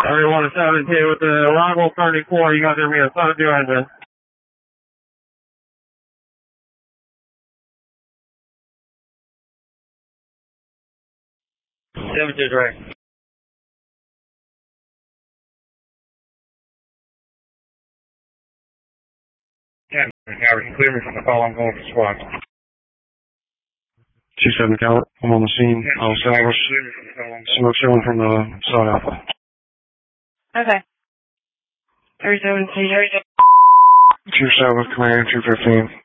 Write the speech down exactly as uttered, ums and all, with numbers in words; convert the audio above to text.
Everyone is seventeen with the arrival thirty-four, you guys are being assigned to engine. seventeen is right. ten, Howard, clear me from the call, I'm going for squad. two seven Calvert, I'm on the scene. I'll establish smoke showing from the side alpha. Okay. thirty-seven, two seven. two seven, command two fifteen.